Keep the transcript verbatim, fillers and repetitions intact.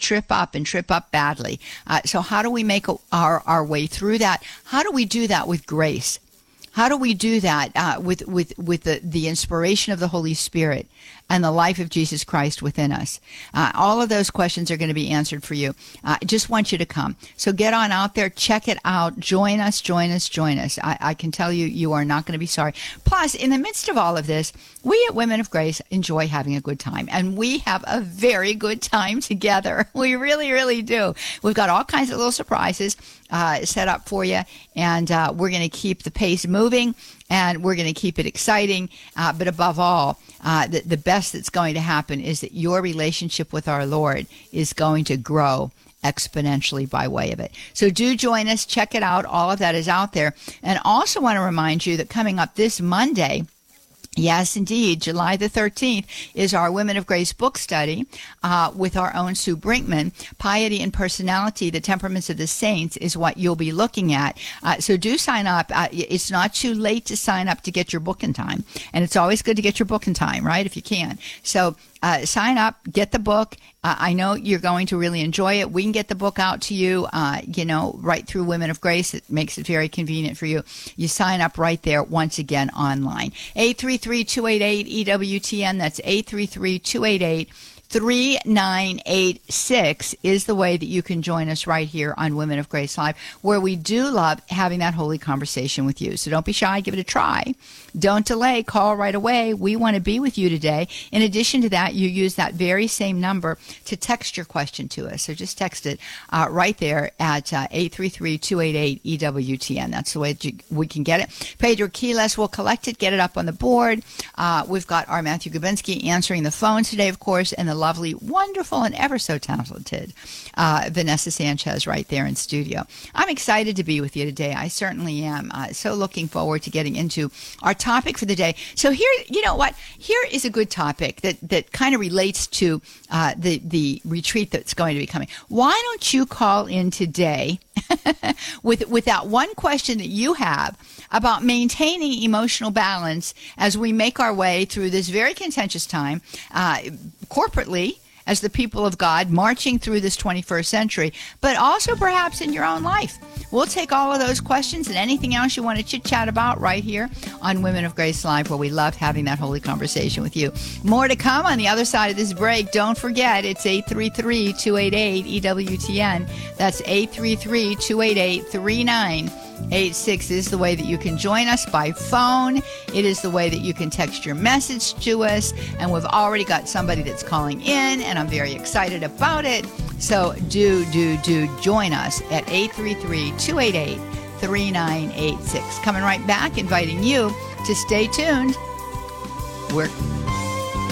trip up and trip up badly. Uh, so how do we make our, our way through that? How do we do that with grace? How do we do that uh, with with with the, the inspiration of the Holy Spirit and the life of Jesus Christ within us? Uh, all of those questions are going to be answered for you. Uh, I just want you to come. So get on out there, check it out, join us, join us, join us. I, I can tell you, you are not going to be sorry. Plus, in the midst of all of this, we at Women of Grace enjoy having a good time, and we have a very good time together. We really, really do. We've got all kinds of little surprises uh, set up for you, and uh, we're going to keep the pace moving, and we're going to keep it exciting. Uh, but above all, uh, the, the best that's going to happen is that your relationship with our Lord is going to grow exponentially by way of it. So do join us. Check it out. All of that is out there. And also want to remind you that coming up this Monday, yes, indeed, July the thirteenth is our Women of Grace book study uh, with our own Sue Brinkman. Piety and Personality, the Temperaments of the Saints is what you'll be looking at. Uh, so do sign up. Uh, it's not too late to sign up to get your book in time. And it's always good to get your book in time, right, if you can. So uh, sign up, get the book. Uh, I know you're going to really enjoy it. We can get the book out to you, uh, you know, right through Women of Grace. It makes it very convenient for you. You sign up right there, once again, online. eight three three, two eight eight, E W T N. That's eight three three, two eight eight, three nine eight six is the way that you can join us right here on Women of Grace Live, where we do love having that holy conversation with you. So don't be shy. Give it a try. Don't delay. Call right away. We want to be with you today. In addition to that, you use that very same number to text your question to us. So just text it uh, right there at uh, eight three three, two eight eight, E W T N. That's the way that you, we can get it. Pedro Quiles will collect it, get it up on the board. Uh, we've got our Matthew Gubinski answering the phones today, of course, and the lovely, wonderful, and ever so talented uh, Vanessa Sanchez right there in studio. I'm excited to be with you today. I certainly am. Uh, so looking forward to getting into our topic for the day. So here, you know what? Here is a good topic that, that kind of relates to uh, the, the retreat that's going to be coming. Why don't you call in today with, with that one question that you have about maintaining emotional balance as we make our way through this very contentious time, uh, corporately, as the people of God marching through this twenty-first century, but also perhaps in your own life. We'll take all of those questions and anything else you want to chit-chat about right here on Women of Grace Live, where we love having that holy conversation with you. More to come on the other side of this break. Don't forget, it's eight three three, two eight eight, E W T N. That's eight three three, two eight eight, three nine eight six is the way that you can join us by phone. It is the way that you can text your message to us. And we've already got somebody that's calling in, and I'm very excited about it. So do, do, do join us at eight three three, two eight eight, three nine eight six. Coming right back, inviting you to stay tuned. We're